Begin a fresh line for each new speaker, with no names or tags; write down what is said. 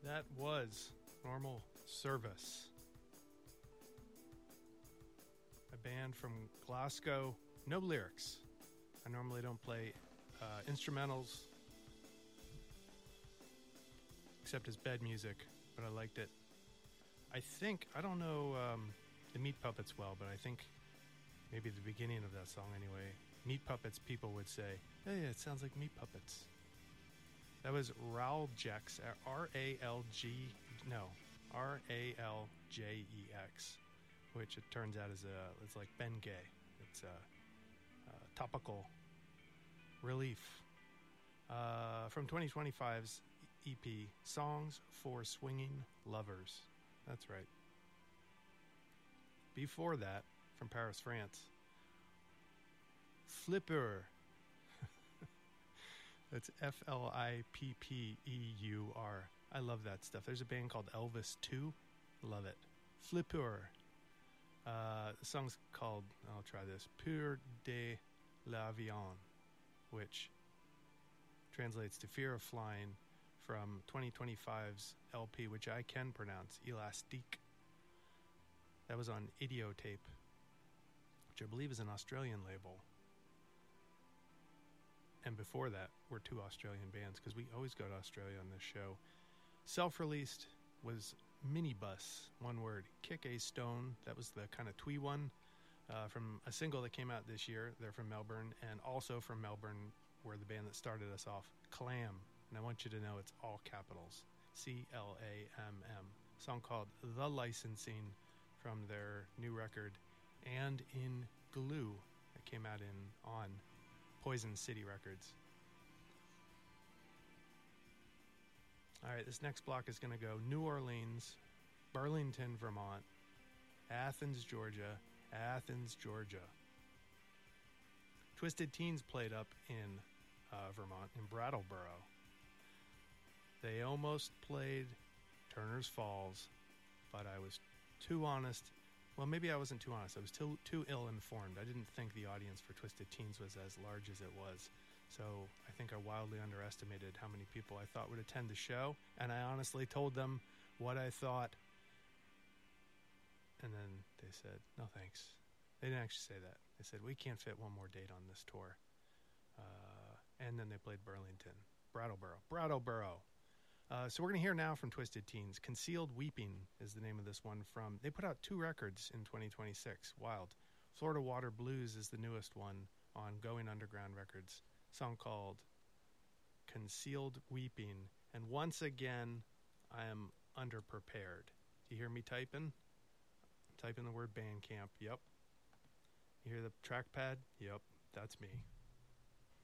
That was Normal Service, a band from Glasgow. No lyrics. I normally don't play instrumentals except as bed music, but I liked it. I don't know the Meat Puppets well, but I think maybe the beginning of that song anyway. Meat Puppets, people would say, hey, it sounds like Meat Puppets. That was Raljexx, Raljexx, which it turns out it's like Bengay. It's a topical relief from 2025's EP, Songs for Swinging Lovers. That's right. Before that, from Paris, France, Flipper. That's Flippeur. I love that stuff. There's a band called Elvis 2. Love it. Flipper. The song's called, I'll try this, Peur de l'avion, which translates to Fear of Flying, from 2025's LP, which I can pronounce, Elastique. That was on Idiotape, which I believe is an Australian label. And before that were two Australian bands, because we always go to Australia on this show. Self-released was Minibus, one word, Kick a Stone. That was the kind of twee one from a single that came out this year. They're from Melbourne, and also from Melbourne were the band that started us off, Clam. And I want you to know it's all capitals, Clamm. Song called The Licensing from their new record, And in Glue, that came out on Poison City Records. All right, this next block is going to go New Orleans, Burlington, Vermont, Athens, Georgia. Twisted Teens played up in Vermont, in Brattleboro. They almost played Turner's Falls, but I was too honest. Well, maybe I wasn't too honest. I was too ill-informed. I didn't think the audience for Twisted Teens was as large as it was. So I think I wildly underestimated how many people I thought would attend the show. And I honestly told them what I thought. And then they said, no thanks. They didn't actually say that. They said, we can't fit one more date on this tour. And then they played Burlington. Brattleboro. So we're going to hear now from Twisted Teens. Concealed Weeping is the name of this one from... They put out 2 records in 2026. Wild. Florida Water Blues is the newest one on Going Underground Records. Song called Concealed Weeping. And once again, I am underprepared. Do you hear me typing? I'm typing the word Bandcamp. Yep. You hear the trackpad? Yep, that's me.